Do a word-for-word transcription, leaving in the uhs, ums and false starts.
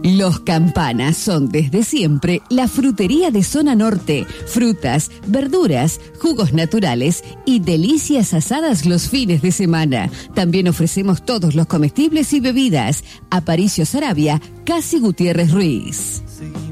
Los Campanas son desde siempre la frutería de zona norte. Frutas, verduras, jugos naturales y delicias asadas los fines de semana. También ofrecemos todos los comestibles y bebidas. Aparicio Sarabia, Casi Gutiérrez Ruiz.